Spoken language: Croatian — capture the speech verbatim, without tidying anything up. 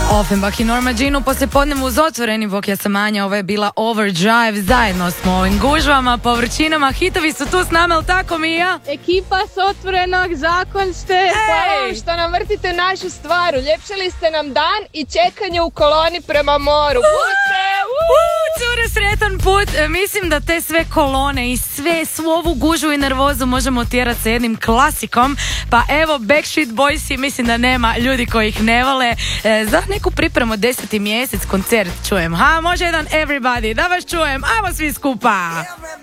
Offenbach i Norma Jean u poslijepodnevu uz otvoreni bok. Ja sam Anja, ovo je bila Overdrive. Zajedno smo ovim gužvama, po vrućinama. Hitovi su tu s nama, jel tako, Mija? Ekipa s otvorenog, zakon ste. Hvala vam što nam vrtite našu stvar. Uljepšali ste nam dan i čekanje u koloni prema moru. Pute! Uh, cure, sretan put. E, mislim da te sve kolone i sve, svu ovu gužu i nervozu možemo tjerati sa jednim klasikom. Pa evo, Backstreet Boysi, mislim da nema ljudi koji ih ne vole. E, za neku pripremu deseti mjesec koncert čujem. Ha, može jedan Everybody, da vas čujem. Ajmo svi skupa.